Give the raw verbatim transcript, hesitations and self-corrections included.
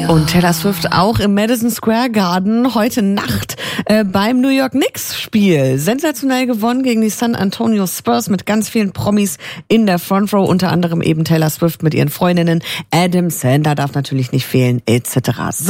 Ja. Und Taylor Swift auch im Madison Square Garden heute Nacht äh, beim New York Knicks Spiel. Sensationell gewonnen gegen die San Antonio Spurs mit ganz vielen Promis in der Front Row, unter anderem eben Taylor Swift mit ihren Freundinnen. Adam Sandler darf natürlich nicht fehlen, et cetera.